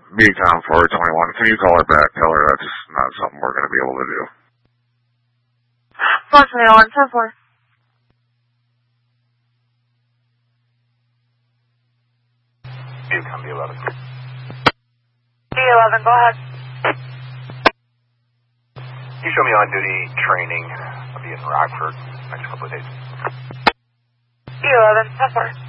Beacom 421. Can you call her back? Tell her that's not something we're going to be able to do. 421, 10-4. Beacom B11. B11, go ahead. Can you show me on-duty training? I'll be in Rockford next couple of days. B11, 10-4.